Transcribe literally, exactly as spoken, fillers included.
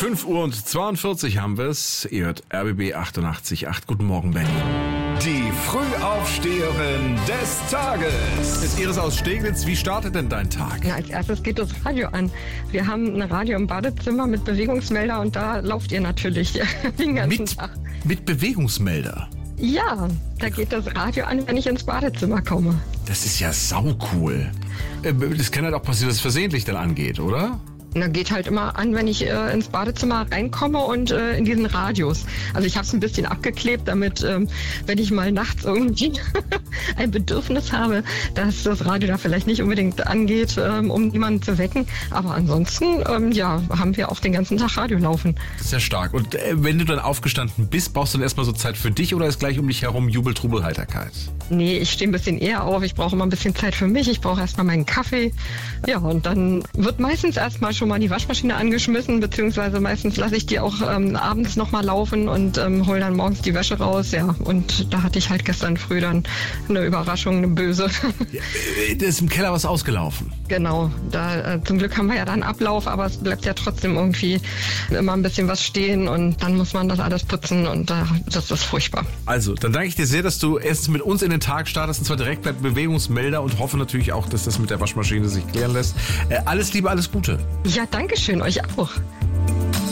fünf Uhr und zweiundvierzig haben wir es. Ihr hört R B B achtundachtzig Komma acht. Guten Morgen, Berlin. Die Frühaufsteherin des Tages. Ist Iris aus Steglitz. Wie startet denn dein Tag? Na, als erstes geht das Radio an. Wir haben ein Radio im Badezimmer mit Bewegungsmelder und da lauft ihr natürlich den ganzen Mit, Tag. mit Bewegungsmelder? Ja, da geht das Radio an, wenn ich ins Badezimmer komme. Das ist ja saucool. Das kann halt auch passieren, dass es versehentlich dann angeht, oder? Na, geht halt immer an, wenn ich äh, ins Badezimmer reinkomme und äh, in diesen Radius. Also ich habe es ein bisschen abgeklebt, damit, ähm, wenn ich mal nachts irgendwie ein Bedürfnis habe, dass das Radio da vielleicht nicht unbedingt angeht, ähm, um jemanden zu wecken. Aber ansonsten, ähm, ja, haben wir auch den ganzen Tag Radio laufen. Das ist ja stark. Und äh, wenn du dann aufgestanden bist, brauchst du dann erstmal so Zeit für dich oder ist gleich um dich herum Jubel, Trubel, Heiterkeit? Nee, ich stehe ein bisschen eher auf. Ich brauche immer ein bisschen Zeit für mich. Ich brauche erstmal meinen Kaffee. Ja, und dann wird meistens erstmal schon mal die Waschmaschine angeschmissen, beziehungsweise meistens lasse ich die auch ähm, abends nochmal laufen und ähm, hole dann morgens die Wäsche raus. Ja, und da hatte ich halt gestern früh dann eine Überraschung, eine böse. Ja, da ist im Keller was ausgelaufen. Genau, da äh, zum Glück haben wir ja dann Ablauf, aber es bleibt ja trotzdem irgendwie immer ein bisschen was stehen und dann muss man das alles putzen und äh, das ist furchtbar. Also, dann danke ich dir sehr, dass du erst mit uns in den Tag startest und zwar direkt bei Bewegungsmelder und hoffe natürlich auch, dass das mit der Waschmaschine sich klären lässt. Äh, alles Liebe, alles Gute. Ja, danke schön, euch auch.